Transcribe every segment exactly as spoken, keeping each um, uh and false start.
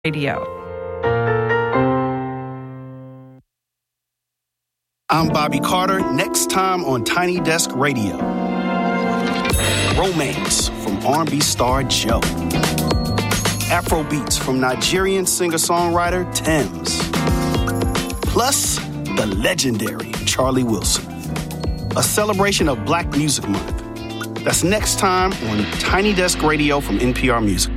Radio. I'm Bobby Carter. Next time on Tiny Desk Radio. Romance from R and B star Joe. Afro beats from Nigerian singer-songwriter Tems. Plus, the legendary Charlie Wilson. A celebration of Black Music Month. That's next time on Tiny Desk Radio from N P R Music.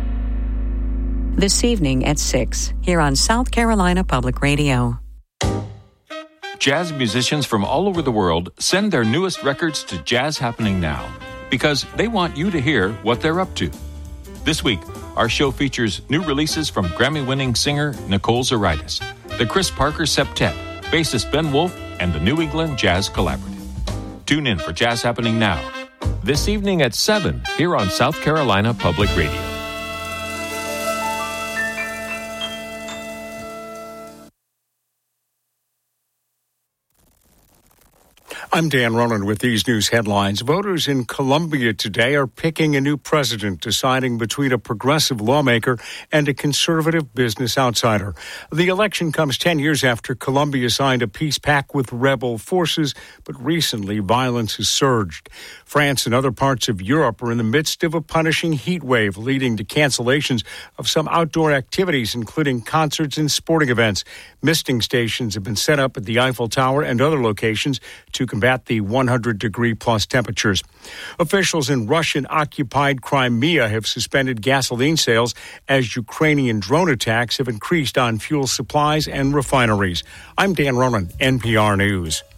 This evening at six, here on South Carolina Public Radio. Jazz musicians from all over the world send their newest records to Jazz Happening Now because they want you to hear what they're up to. This week, our show features new releases from Grammy-winning singer Nicole Zaritis, the Chris Parker Septet, bassist Ben Wolf, and the New England Jazz Collaborative. Tune in for Jazz Happening Now, this evening at seven, here on South Carolina Public Radio. I'm Dan Ronan with these news headlines. Voters in Colombia today are picking a new president, deciding between a progressive lawmaker and a conservative business outsider. The election comes ten years after Colombia signed a peace pact with rebel forces, but recently violence has surged. France and other parts of Europe are in the midst of a punishing heat wave, leading to cancellations of some outdoor activities, including concerts and sporting events. Misting stations have been set up at the Eiffel Tower and other locations to combat the one hundred degree plus temperatures. Officials in Russian-occupied Crimea have suspended gasoline sales as Ukrainian drone attacks have increased on fuel supplies and refineries. I'm Dan Ronan, N P R News.